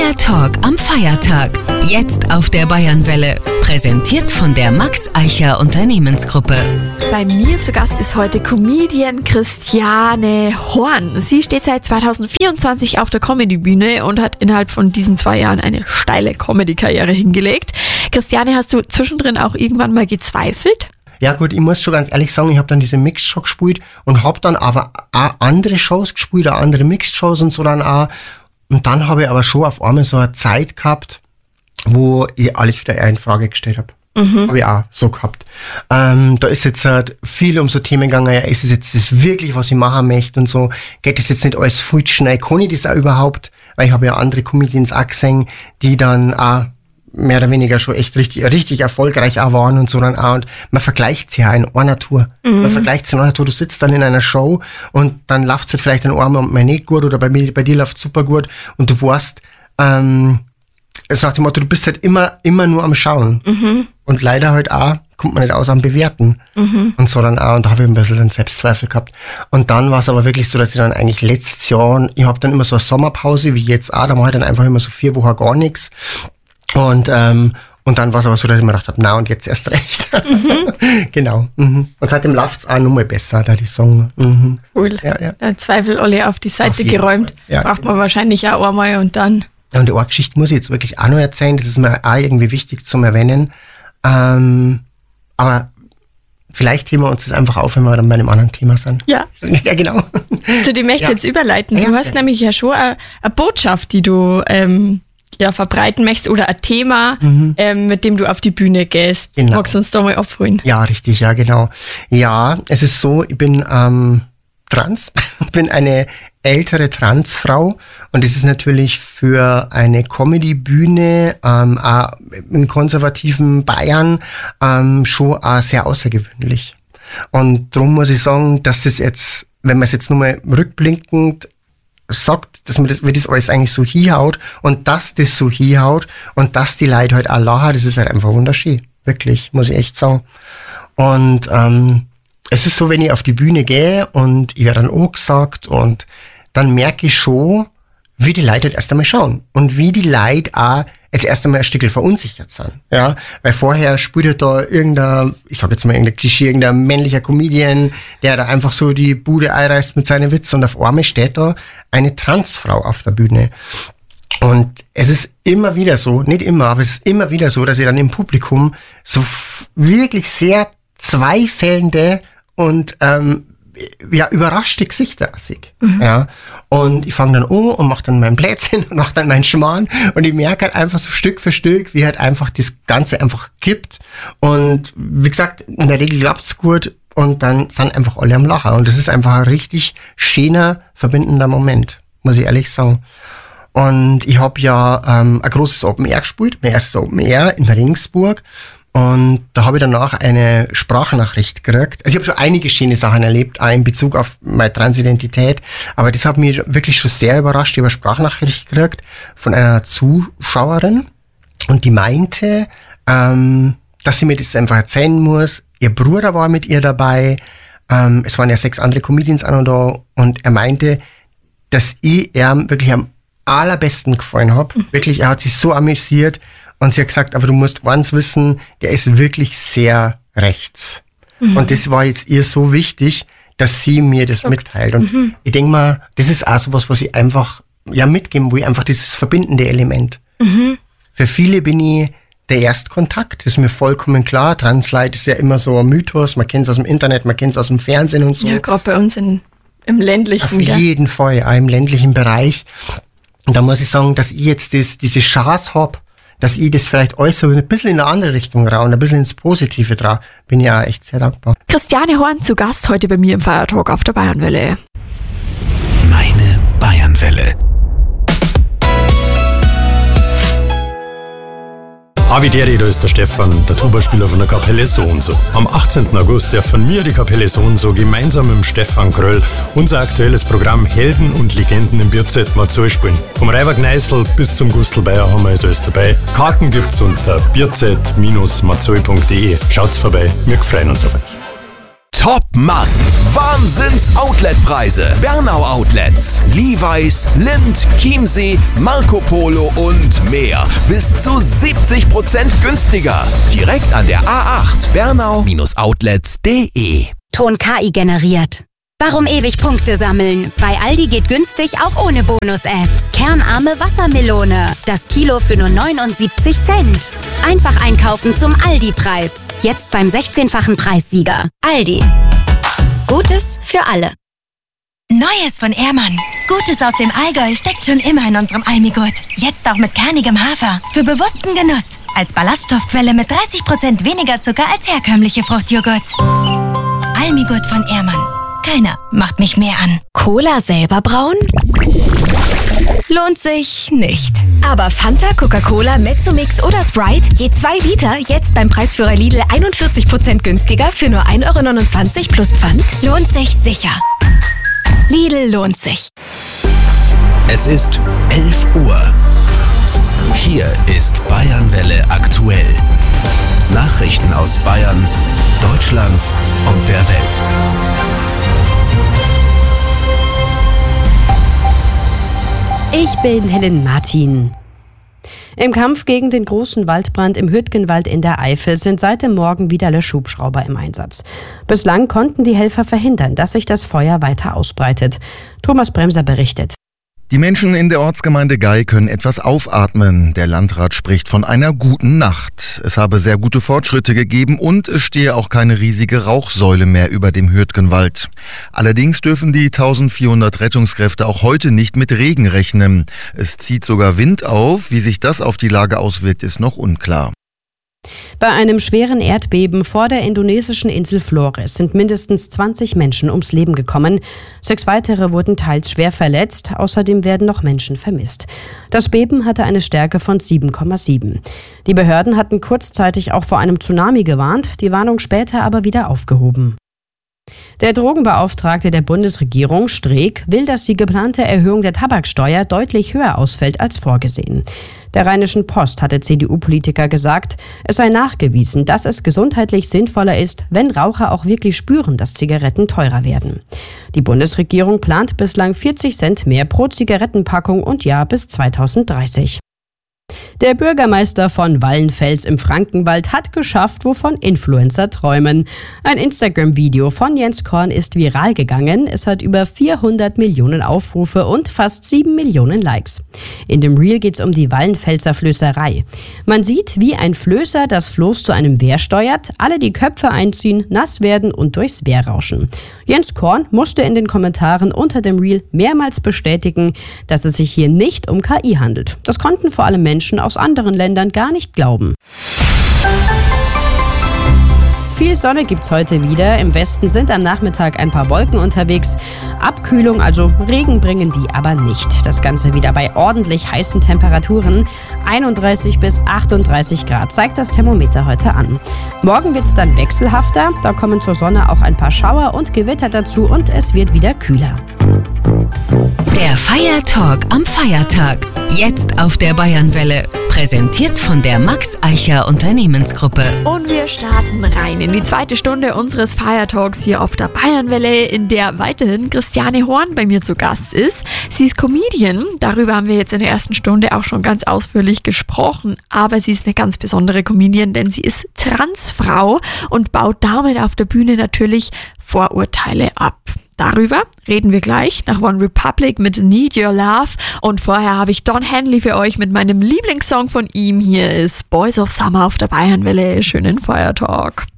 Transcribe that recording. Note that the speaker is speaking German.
Der Talk am Feiertag. Jetzt auf der Bayernwelle. Präsentiert von der Max Eicher Unternehmensgruppe. Bei mir zu Gast ist heute Comedian Christiane Horn. Sie steht seit 2024 auf der Comedy-Bühne und hat innerhalb von diesen 2 Jahren eine steile Comedy-Karriere hingelegt. Christiane, hast du zwischendrin auch irgendwann mal gezweifelt? Ja gut, ich muss schon ganz ehrlich sagen, ich habe dann diese Mixed-Show gespielt und habe dann aber auch andere Shows gespielt, auch andere Mixed-Shows und so dann auch. Und dann habe ich aber schon auf einmal so eine Zeit gehabt, wo ich alles wieder eher in Frage gestellt habe. Habe ich auch so gehabt. Da ist jetzt viel um so Themen gegangen, ja, ist es jetzt das wirklich, was ich machen möchte und so, geht das jetzt nicht alles viel schnell, kann ich das auch überhaupt? Weil ich habe ja andere Comedians auch gesehen, die dann auch mehr oder weniger schon echt richtig erfolgreich auch waren und so dann auch. Und man vergleicht sich ja in einer Tour. Man vergleicht sich in einer Tour. Du sitzt dann in einer Show und dann läuft es halt vielleicht an einem mal nicht gut oder bei dir läuft es super gut und du weißt, es nach dem Motto, du bist halt immer nur am Schauen. Und leider halt auch, kommt man nicht aus am Bewerten. Und so dann auch. Und da habe ich ein bisschen einen Selbstzweifel gehabt. Und dann war es aber wirklich so, dass ich dann eigentlich letztes Jahr, ich habe dann immer so eine Sommerpause, wie jetzt auch, da mache ich dann einfach immer so 4 Wochen gar nichts. Und dann war es aber so, dass ich mir gedacht habe, na und jetzt erst recht. Genau. Und seitdem läuft es auch noch mal besser, da die Song. Cool. Ja. Zweifel alle auf die Seite geräumt. Ja. Braucht man wahrscheinlich auch einmal und dann. Ja, und die Geschichte muss ich jetzt wirklich auch noch erzählen. Das ist mir auch irgendwie wichtig zum Erwähnen. Aber vielleicht heben wir uns das einfach auf, wenn wir dann bei einem anderen Thema sind. Ja. Ja, genau. Zu dem möchte ich jetzt überleiten. Du hast nämlich ja schon eine Botschaft, die du verbreiten möchtest oder ein Thema, mit dem du auf die Bühne gehst. Genau. Magst du uns da mal abholen? Ja, richtig, ja, genau. Ja, es ist so, ich bin trans, bin eine ältere Transfrau und das ist natürlich für eine Comedy-Bühne auch im konservativen Bayern schon auch sehr außergewöhnlich. Und darum muss ich sagen, dass das jetzt, wenn man es jetzt nur mal rückblickend sagt, dass man wie das alles eigentlich so hinhaut und dass das so hinhaut und dass die Leute halt auch lachen, das ist halt einfach wunderschön. Wirklich, muss ich echt sagen. Und es ist so, wenn ich auf die Bühne gehe und ich werde dann auch gesagt und dann merke ich schon, wie die Leute halt erst einmal schauen und wie die Leute auch jetzt erst einmal ein Stückchen verunsichert sind. Ja, weil vorher spielt halt da irgendein Klischee, irgendein männlicher Comedian, der da einfach so die Bude einreißt mit seinen Witzen und auf einmal steht da eine Transfrau auf der Bühne. Und es ist immer wieder so, nicht immer, aber es ist immer wieder so, dass ich dann im Publikum so wirklich sehr zweifelnde und überraschte Gesichter sehe. Ja. Und ich fange dann an und mache dann meinen Plätzchen und mache dann meinen Schmarrn und ich merke halt einfach so Stück für Stück, wie halt einfach das Ganze einfach kippt. Und wie gesagt, in der Regel klappt's gut und dann sind einfach alle am Lachen. Und das ist einfach ein richtig schöner, verbindender Moment, muss ich ehrlich sagen. Und ich habe ja ein großes Open Air gespielt, mein erstes Open Air in Regensburg. Und da habe ich danach eine Sprachnachricht gekriegt. Also ich habe schon einige schöne Sachen erlebt, auch in Bezug auf meine Transidentität. Aber das hat mich wirklich schon sehr überrascht. Ich habe eine Sprachnachricht gekriegt von einer Zuschauerin. Und die meinte, dass sie mir das einfach erzählen muss. Ihr Bruder war mit ihr dabei. Es waren ja 6 andere Comedians auch noch da. Und er meinte, dass ich ihm wirklich am allerbesten gefallen habe. Wirklich, er hat sich so amüsiert. Und sie hat gesagt, aber du musst eins wissen, der ist wirklich sehr rechts. Und das war jetzt ihr so wichtig, dass sie mir das mitteilt. Und ich denke mal, das ist auch sowas, was ich einfach mitgeben will, einfach dieses verbindende Element. Für viele bin ich der Erstkontakt, das ist mir vollkommen klar. Transleid ist ja immer so ein Mythos, man kennt es aus dem Internet, man kennt es aus dem Fernsehen und so. Ja, gerade bei uns im ländlichen. Auf jeden Fall, auch im ländlichen Bereich. Und da muss ich sagen, dass ich jetzt diese Chance habe, dass ich das vielleicht alles so ein bisschen in eine andere Richtung raue und ein bisschen ins Positive drauf, bin ich auch echt sehr dankbar. Christiane Horn zu Gast heute bei mir im Feiertalk auf der Bayernwelle. Meine Bayernwelle. Avideri, da ist der Stefan, der Tuba-Spieler von der Kapelle So und So. Am 18. August darf von mir die Kapelle So und So gemeinsam mit dem Stefan Kröll unser aktuelles Programm Helden und Legenden im Bierzett Marzell spielen. Vom Reiber Gneißl bis zum Gustl Bayer haben wir also alles dabei. Karten gibt's unter bierzett-marzell.de. Schaut's vorbei, wir freuen uns auf euch. Top Mann. Wahnsinns-Outlet-Preise. Bernau Outlets, Levi's, Lindt, Chiemsee, Marco Polo und mehr. Bis zu 70% günstiger. Direkt an der A8 bernau-outlets.de. Ton KI generiert. Warum ewig Punkte sammeln? Bei Aldi geht günstig auch ohne Bonus-App. Kernarme Wassermelone. Das Kilo für nur 79 Cent. Einfach einkaufen zum Aldi-Preis. Jetzt beim 16-fachen Preissieger. Aldi. Gutes für alle. Neues von Ehrmann. Gutes aus dem Allgäu steckt schon immer in unserem Almigurt. Jetzt auch mit kernigem Hafer. Für bewussten Genuss. Als Ballaststoffquelle mit 30% weniger Zucker als herkömmliche Fruchtjoghurt. Almigurt von Ehrmann. Keiner macht mich mehr an. Cola selber brauen? Lohnt sich nicht. Aber Fanta, Coca-Cola, Mezzomix oder Sprite, je 2 Liter, jetzt beim Preisführer Lidl 41% günstiger für nur 1,29 € plus Pfand? Lohnt sich sicher. Lidl lohnt sich. Es ist 11 Uhr. Hier ist Bayernwelle aktuell. Nachrichten aus Bayern, Deutschland und der Welt. Ich bin Helen Martin. Im Kampf gegen den großen Waldbrand im Hürtgenwald in der Eifel sind seit dem Morgen wieder Löschhubschrauber im Einsatz. Bislang konnten die Helfer verhindern, dass sich das Feuer weiter ausbreitet. Thomas Bremser berichtet. Die Menschen in der Ortsgemeinde Gei können etwas aufatmen. Der Landrat spricht von einer guten Nacht. Es habe sehr gute Fortschritte gegeben und es stehe auch keine riesige Rauchsäule mehr über dem Hürtgenwald. Allerdings dürfen die 1400 Rettungskräfte auch heute nicht mit Regen rechnen. Es zieht sogar Wind auf. Wie sich das auf die Lage auswirkt, ist noch unklar. Bei einem schweren Erdbeben vor der indonesischen Insel Flores sind mindestens 20 Menschen ums Leben gekommen. 6 weitere wurden teils schwer verletzt. Außerdem werden noch Menschen vermisst. Das Beben hatte eine Stärke von 7,7. Die Behörden hatten kurzzeitig auch vor einem Tsunami gewarnt, die Warnung später aber wieder aufgehoben. Der Drogenbeauftragte der Bundesregierung, Streeck, will, dass die geplante Erhöhung der Tabaksteuer deutlich höher ausfällt als vorgesehen. Der Rheinischen Post hatte CDU-Politiker gesagt, es sei nachgewiesen, dass es gesundheitlich sinnvoller ist, wenn Raucher auch wirklich spüren, dass Zigaretten teurer werden. Die Bundesregierung plant bislang 40 Cent mehr pro Zigarettenpackung und Jahr bis 2030. Der Bürgermeister von Wallenfels im Frankenwald hat geschafft, wovon Influencer träumen. Ein Instagram-Video von Jens Korn ist viral gegangen. Es hat über 400 Millionen Aufrufe und fast 7 Millionen Likes. In dem Reel geht es um die Wallenfelser Flößerei. Man sieht, wie ein Flößer das Floß zu einem Wehr steuert, alle die Köpfe einziehen, nass werden und durchs Wehr rauschen. Jens Korn musste in den Kommentaren unter dem Reel mehrmals bestätigen, dass es sich hier nicht um KI handelt. Das konnten vor allem Menschen aus anderen Ländern gar nicht glauben. Viel Sonne gibt's heute wieder. Im Westen sind am Nachmittag ein paar Wolken unterwegs. Abkühlung, also Regen, bringen die aber nicht. Das Ganze wieder bei ordentlich heißen Temperaturen. 31 bis 38 Grad zeigt das Thermometer heute an. Morgen wird's dann wechselhafter. Da kommen zur Sonne auch ein paar Schauer und Gewitter dazu und es wird wieder kühler. Der Feiertalk am Feiertag. Jetzt auf der Bayernwelle. Präsentiert von der Max Eicher Unternehmensgruppe. Und wir starten rein in die zweite Stunde unseres Feiertalks hier auf der Bayernwelle, in der weiterhin Christiane Horn bei mir zu Gast ist. Sie ist Comedian, darüber haben wir jetzt in der ersten Stunde auch schon ganz ausführlich gesprochen, aber sie ist eine ganz besondere Comedian, denn sie ist Transfrau und baut damit auf der Bühne natürlich Vorurteile ab. Darüber reden wir gleich nach One Republic mit Need Your Love. Und vorher habe ich Don Henley für euch mit meinem Lieblingssong von ihm. Hier ist Boys of Summer auf der Bayernwelle. Schönen Feiertag.